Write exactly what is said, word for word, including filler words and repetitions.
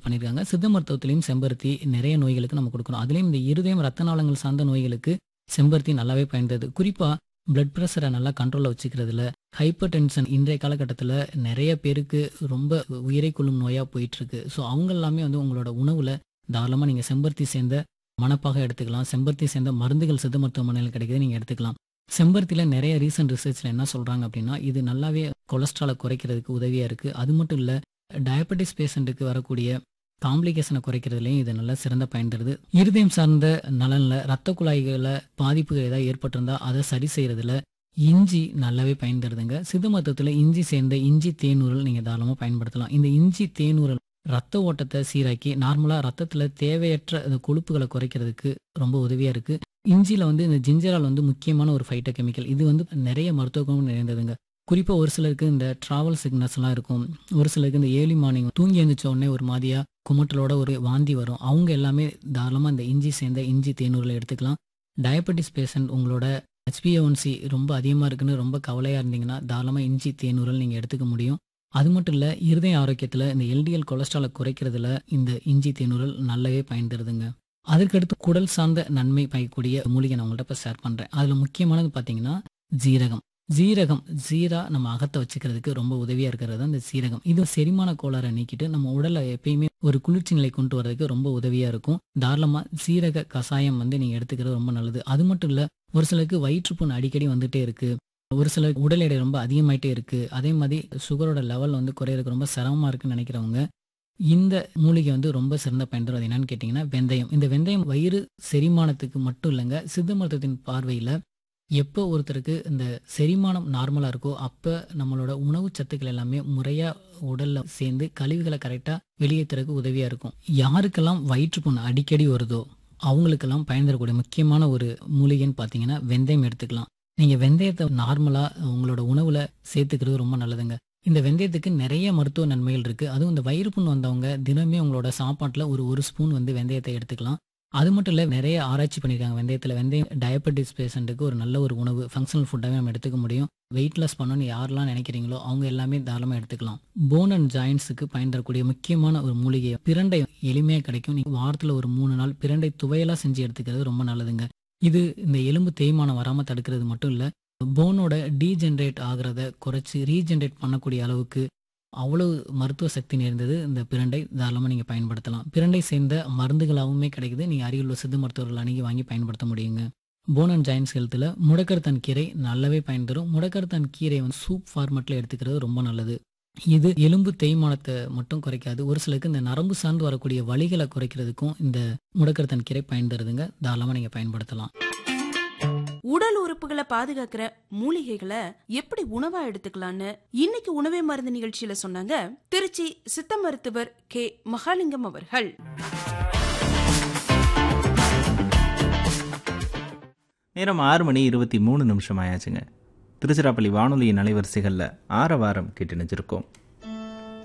பண்ணியிருக்காங்க. சித்த மருத்துவத்திலயும் செம்பருத்தி நிறைய நோய்களுக்கு நம்ம கொடுக்குறோம். அதுலயும் இந்த இருதயம், ரத்த நாளங்கள் சார்ந்த நோய்களுக்கு செம்பருத்தி நல்லாவே பயன்படுது. குறிப்பா பிளட் பிரஷரை நல்லா கண்ட்ரோல்ல வச்சுக்கிறதுல, ஹைப்பர் டென்ஷன் இன்றைய காலகட்டத்தில் நிறைய பேருக்கு ரொம்ப உயிரை கொள்ளும் நோயா போயிட்டு இருக்கு. ஸோ அவங்க எல்லாமே வந்து உங்களோட உணவுல தாராளமாக நீங்கள் செம்பருத்தி சேர்ந்த மணப்பாக எடுத்துக்கலாம். செம்பருத்தி சேர்ந்த மருந்துகள் சித்த மருத்துவமனையில் கிடைக்குது, நீங்கள் எடுத்துக்கலாம். செம்பருத்தியில் நிறைய ரீசன்ட் ரிசர்ச்சில் என்ன சொல்கிறாங்க அப்படின்னா, இது நல்லாவே கொலஸ்ட்ராலை குறைக்கிறதுக்கு உதவியாக இருக்குது. அது மட்டும் இல்லை, டயபெட்டிஸ் பேஷண்ட்டுக்கு வரக்கூடிய காம்ப்ளிகேஷனை குறைக்கிறதுலையும் இது நல்லா சிறந்த பயன் தருது. இருதயம் சார்ந்த நலனில் ரத்த குழாய்களில் பாதிப்புகள் ஏதாவது ஏற்பட்டிருந்தால் அதை சரி செய்கிறதுல இஞ்சி நல்லாவே பயன் தருதுங்க. சித்த மருத்துவத்தில் இஞ்சி சேர்ந்த இஞ்சி தேனூரல் நீங்கள் தாராளமாக பயன்படுத்தலாம். இந்த இஞ்சி தேனூரல் ரத்த ஓட்டத்தை சீராக்கி நார்மலாக ரத்தத்தில் தேவையற்ற அந்த கொழுப்புகளை குறைக்கிறதுக்கு ரொம்ப உதவியாக இருக்குது. இஞ்சியில் வந்து இந்த ஜிஞ்சரால் வந்து முக்கியமான ஒரு ஃபைட்டோ கெமிக்கல். இது வந்து நிறைய மருத்துவ குணம் நிறைந்ததுங்க. குறிப்பாக ஒரு சிலருக்கு இந்த ட்ராவல் சிக்னஸ்லாம் இருக்கும். ஒரு சிலருக்கு இந்த ஏர்லி மார்னிங் தூங்கி எழுந்திரிச்ச உடனே ஒரு மாதிரியாக குமட்டலோட ஒரு வாந்தி வரும். அவங்க எல்லாமே தாராளமாக இந்த இஞ்சி சேர்ந்த இஞ்சி தேனூரில் எடுத்துக்கலாம். டயபெட்டிஸ் பேஷண்ட் உங்களோட ஹெச்பிஏஒன்சி ரொம்ப அதிகமாக இருக்குன்னு ரொம்ப கவலையாக இருந்தீங்கன்னா தாராளமாக இஞ்சி தேனூரல் நீங்கள் எடுத்துக்க முடியும். அது மட்டும் இல்லை, இருதய ஆரோக்கியத்தில் இந்த எல்டிஎல் கொலஸ்ட்ராலை குறைக்கிறதுல இந்த இஞ்சி தேனூரல் நல்லாவே பயன் தருதுங்க. அதற்கடுத்து குடல் சார்ந்த நன்மை பயக்கக்கூடிய மூலிகை நான் உங்கள்கிட்ட இப்போ ஷேர் பண்ணுறேன். அதில் முக்கியமானது பார்த்தீங்கன்னா ஜீரகம். ஜீரகம் ஜீரா நம்ம அகத்தை வச்சுக்கிறதுக்கு ரொம்ப உதவியாக இருக்கிறது தான் இந்த சீரகம். இது செரிமான கோளாறை நீக்கிட்டு நம்ம உடலை எப்பயுமே ஒரு குளிர்ச்சி நிலை கொண்டு வரதுக்கு ரொம்ப உதவியாக இருக்கும். தாராளமாக சீரக கஷாயம் வந்து நீங்கள் எடுத்துக்கிறது ரொம்ப நல்லது. அது மட்டும் இல்லை, ஒரு சிலருக்கு வயிற்றுப்புண் அடிக்கடி வந்துட்டே இருக்கு, ஒரு சிலருக்கு உடல் எடை ரொம்ப அதிகமாயிட்டே இருக்கு, அதே மாதிரி சுகரோட லெவல் வந்து குறையிறதுக்கு ரொம்ப சிரமமாக இருக்குன்னு நினைக்கிறவங்க இந்த மூலிகை வந்து ரொம்ப சிறந்த பயன் தரும். அது என்னன்னு கேட்டிங்கன்னா வெந்தயம். இந்த வெந்தயம் வயிறு செரிமானத்துக்கு மட்டும் இல்லைங்க, சித்த மருத்துவத்தின் பார்வையில் எப்போ ஒருத்தருக்கு இந்த செரிமானம் நார்மலாக இருக்கோ அப்போ நம்மளோட உணவு சத்துக்கள் எல்லாமே முறையாக உடலில் சேர்ந்து கழிவுகளை கரெக்டாக வெளியேற்றுறதுக்கு உதவியாக இருக்கும். யாருக்கெல்லாம் வயிற்றுப்புண் அடிக்கடி வருதோ அவங்களுக்கெல்லாம் பயன் தரக்கூடிய முக்கியமான ஒரு மூலிகைன்னு பார்த்தீங்கன்னா வெந்தயம் எடுத்துக்கலாம். நீங்கள் வெந்தயத்தை நார்மலாக உங்களோட உணவில் சேர்த்துக்கிறது ரொம்ப நல்லதுங்க. இந்த வெந்தயத்துக்கு நிறைய மருத்துவ நன்மைகள் இருக்குது. அதுவும் இந்த வயிறு புண் வந்தவங்க தினமே உங்களோட சாப்பாட்டில் ஒரு ஒரு ஸ்பூன் வந்து வெந்தயத்தை எடுத்துக்கலாம். அது மட்டும் இல்லை, நிறைய ஆராய்ச்சி பண்ணியிருக்காங்க வெந்தயத்தில். வெந்தயம் டயபெட்டிஸ் பேஷண்ட்டுக்கு ஒரு நல்ல ஒரு உணவு, ஃபங்க்ஷனல் ஃபுட்டாகவே நம்ம எடுத்துக்க முடியும். வெயிட் லாஸ் பண்ணணும்னு யாரெல்லாம் நினைக்கிறீங்களோ அவங்க எல்லாமே தாராளமாக எடுத்துக்கலாம். போன் அண்ட் ஜாயின்ஸுக்கு பயன் தரக்கூடிய முக்கியமான ஒரு மூலிகை பிரண்டை எளிமையாக கிடைக்கும். நீங்கள் வாரத்தில் ஒரு மூணு நாள் பிரண்டை துவையலாக செஞ்சு எடுத்துக்கிறது ரொம்ப நல்லதுங்க. இது இந்த எலும்பு தேய்மானம் வராமல் தடுக்கிறது மட்டும் இல்லை, போனோட டீஜென்ரேட் ஆகிறத குறைச்சி ரீஜென்ரேட் பண்ணக்கூடிய அளவுக்கு அவ்வளவு மருத்துவ சக்தி நிறைந்தது இந்த பிரண்டை. தாராளமாக நீங்கள் பயன்படுத்தலாம். பிரண்டை சேர்ந்த மருந்துகளாகவுமே கிடைக்குது. நீங்கள் அருகில் உள்ள சித்த மருத்துவர்கள் அணுகி வாங்கி பயன்படுத்த முடியுங்க. போன் அண்ட் ஜாயின்ஸ் ஹெல்த்தில் முடக்கரத்தான் கீரை நல்லாவே பயன் தரும். முடக்கரத்தான் கீரை வந்து சூப் ஃபார்மெட்டில் எடுத்துக்கிறது ரொம்ப நல்லது. இது எலும்பு தேய்மானத்தை மட்டும் குறைக்காது, ஒரு சிலருக்கு இந்த நரம்பு சார்ந்து வரக்கூடிய வலிகளை குறைக்கிறதுக்கும் இந்த முடக்கரத்தான் கீரை பயன் தருதுங்க. தாராளமாக நீங்கள் பயன்படுத்தலாம். உடல் உறுப்புகளை பாதுகாக்கிற மூலிகைகளை எப்படி உணவா எடுத்துக்கலான்னு இன்னைக்கு உணவே மருந்து நிகழ்ச்சியில சொன்னாங்க திருச்சி சித்த மருத்துவர் கே மகாலிங்கம் அவர்கள். நேரம் ஆறு மணி இருபத்தி மூணு நிமிஷம் ஆயாச்சுங்க. திருச்சிராப்பள்ளி வானொலியின் அலைவரிசைகளில் ஆற வாரம் கேட்டு நினைச்சிருக்கோம்.